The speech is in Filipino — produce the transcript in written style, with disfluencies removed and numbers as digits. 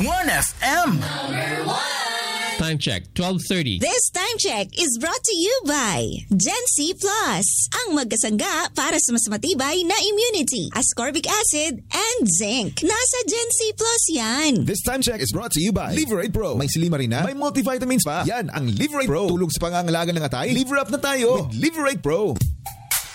1FM. Time check, 12:30. This time check is brought to you by Gen C Plus, ang magkasangga para sa mas matibay na immunity, ascorbic acid, and zinc. Nasa Gen C Plus yan. This time check is brought to you by Liverate Pro. May silimarina, may multivitamins pa. Yan ang Liverate Pro. Tulog sa pangangalaga ng atay, liver up na tayo with Liverate Pro.